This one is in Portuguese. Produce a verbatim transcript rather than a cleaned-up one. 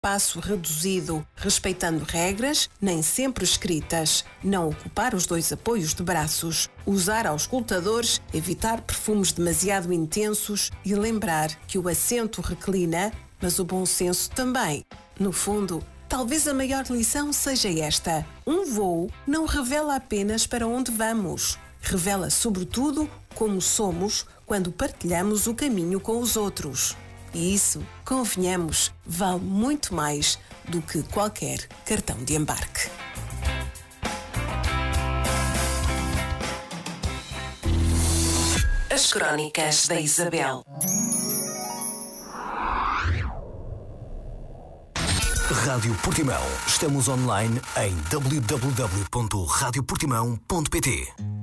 passo reduzido, respeitando regras nem sempre escritas, não ocupar os dois apoios de braços, usar auscultadores, evitar perfumes demasiado intensos e lembrar que o assento reclina, mas o bom senso também. No fundo, talvez a maior lição seja esta: um voo não revela apenas para onde vamos, revela sobretudo como somos quando partilhamos o caminho com os outros. E isso, convenhamos, vale muito mais do que qualquer cartão de embarque. As Crónicas da Isabel. Rádio Portimão. Estamos online em w w w ponto rádio portimão ponto p t.